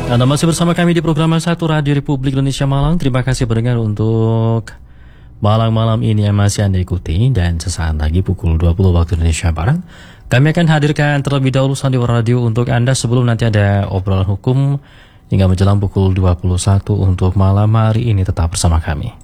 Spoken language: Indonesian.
Anda masih bersama kami di program Satu Radio Republik Indonesia Malang. Terima kasih pendengar untuk malam-malam ini yang masih Anda ikuti. Dan sesaat lagi pukul 20 waktu Indonesia Barat, kami akan hadirkan terlebih dahulu Sandiwara Radio untuk Anda sebelum nanti ada obrolan hukum hingga menjelang pukul 21 untuk malam hari ini. Tetap bersama kami.